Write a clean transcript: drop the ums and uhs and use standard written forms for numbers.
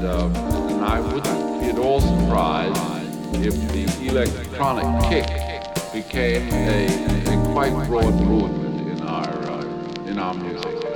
and I wouldn't be at all surprised if the electronic kick became a quite broad movement in our music.